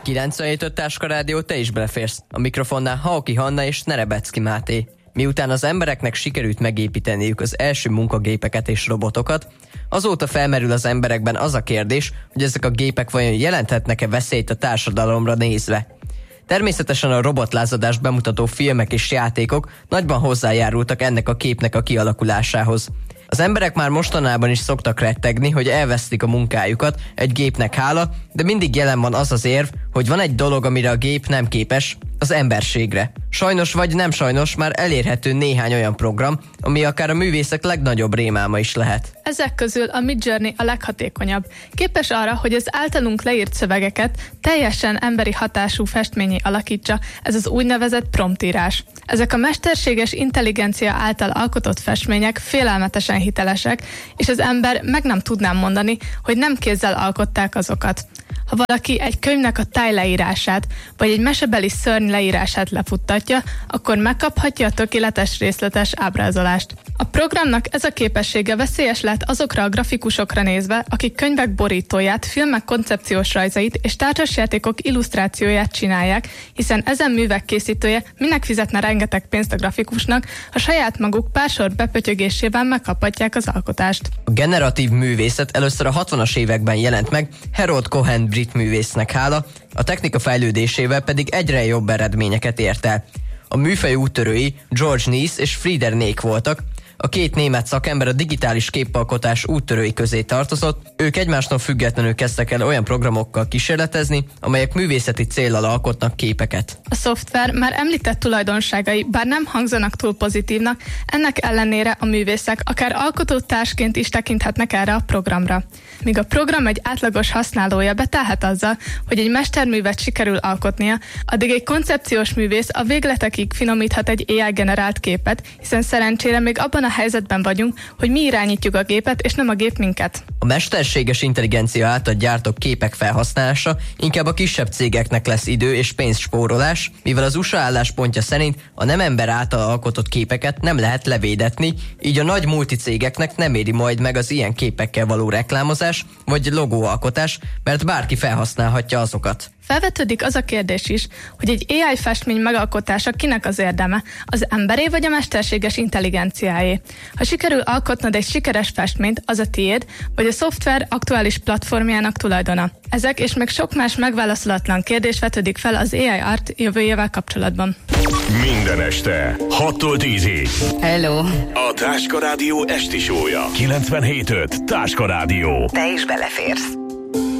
97.5 Táska Rádió, te is beleférsz. A mikrofonnál Hauki Hanna és Nerebecki Máté. Miután az embereknek sikerült megépíteniük az első munkagépeket és robotokat, azóta felmerül az emberekben az a kérdés, hogy ezek a gépek vajon jelenthetnek-e veszélyt a társadalomra nézve. Természetesen a robotlázadást bemutató filmek és játékok nagyban hozzájárultak ennek a képnek a kialakulásához. Az emberek már mostanában is szoktak rettegni, hogy elvesztik a munkájukat egy gépnek hála, de mindig jelen van az az érv, hogy van egy dolog, amire a gép nem képes, az emberségre. Sajnos vagy nem sajnos már elérhető néhány olyan program, ami akár a művészek legnagyobb rémálma is lehet. Ezek közül a Midjourney a leghatékonyabb. Képes arra, hogy az általunk leírt szövegeket teljesen emberi hatású festményé alakítsa, ez az úgynevezett promptírás. Ezek a mesterséges intelligencia által alkotott festmények félelmetesen hitelesek, és az ember meg nem tudná mondani, hogy nem kézzel alkották azokat. Ha valaki egy könyvnek a tájleírását, vagy egy mesebeli szörny leírását lefuttatja, akkor megkaphatja a tökéletes részletes ábrázolást. A programnak ez a képessége veszélyes lehet azokra a grafikusokra nézve, akik könyvek borítóját, filmek koncepciós rajzait és társasjátékok illusztrációját csinálják, hiszen ezen művek készítője minek fizetne rengeteg pénzt a grafikusnak, ha saját maguk pár sor bepötyögésével megkaphatják az alkotást. A generatív művészet először a 60-as években jelent meg, Harold Cohen brit művésznek hála, a technika fejlődésével pedig egyre jobb eredményeket ért el. A műfaj úttörői George Nies és Frieder Nék voltak, a két német szakember a digitális képalkotás úttörői közé tartozott, ők egymástól függetlenül kezdtek el olyan programokkal kísérletezni, amelyek művészeti céllal alkotnak képeket. A szoftver már említett tulajdonságai, bár nem hangzanak túl pozitívnak, ennek ellenére a művészek akár alkotótársként is tekinthetnek erre a programra. Míg a program egy átlagos használója betelhet azzal, hogy egy mesterművet sikerül alkotnia, addig egy koncepciós művész a végletekig finomíthat egy AI generált képet, hiszen szerencsére még abban a helyzetben vagyunk, hogy mi irányítjuk a gépet, és nem a gép minket. A mesterséges intelligencia által gyártott képek felhasználása inkább a kisebb cégeknek lesz idő és pénzspórolás, mivel az USA álláspontja szerint a nem ember által alkotott képeket nem lehet levédetni, így a nagy multicégeknek nem éri majd meg az ilyen képekkel való reklámozás vagy logóalkotás, mert bárki felhasználhatja azokat. Felvetődik az a kérdés is, hogy egy AI festmény megalkotása kinek az érdeme, az emberé vagy a mesterséges intelligenciáé. Ha sikerül alkotnod egy sikeres festményt, az a tiéd, vagy a szoftver aktuális platformjának tulajdona. Ezek és még sok más megválaszolatlan kérdés vetődik fel az AI Art jövőjével kapcsolatban. Minden este 6-tól 10-ig. Hello! A Táska Rádió esti show-ja. 97.5 Táska Rádió. Te is beleférsz.